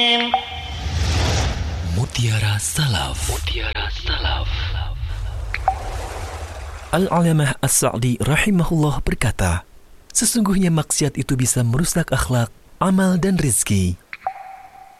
Mutiara Salaf. Al-Alamah As-Sa'di rahimahullah berkata, sesungguhnya maksiat itu bisa merusak akhlak, amal dan rizki.